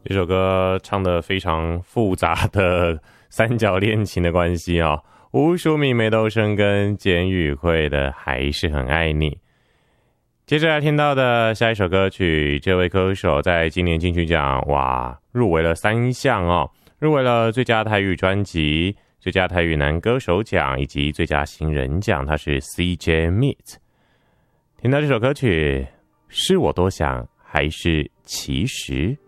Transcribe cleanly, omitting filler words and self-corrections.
这首歌唱得非常复杂的三角恋情的关系啊、吴淑敏、梅斗生跟简宇慧的还是很爱你。接着来听到的下一首歌曲，这位歌手在今年金曲奖入围了3项哦，入围了最佳台语专辑、最佳台语男歌手奖以及最佳新人奖，他是 CJ Meet。 听到这首歌曲，是我多想还是其实？